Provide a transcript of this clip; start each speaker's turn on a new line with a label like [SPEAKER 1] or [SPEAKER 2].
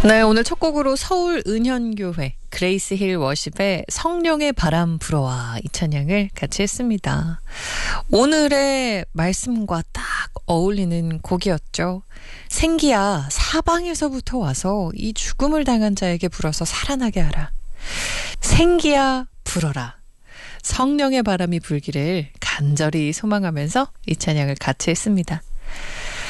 [SPEAKER 1] 네, 오늘 첫 곡으로 서울 은현교회 그레이스 힐 워십의 성령의 바람 불어와 이 찬양을 같이 했습니다. 오늘의 말씀과 딱 어울리는 곡이었죠. 생기야 사방에서부터 와서 이 죽음을 당한 자에게 불어서 살아나게 하라. 생기야 불어라. 성령의 바람이 불기를 간절히 소망하면서 이 찬양을 같이 했습니다.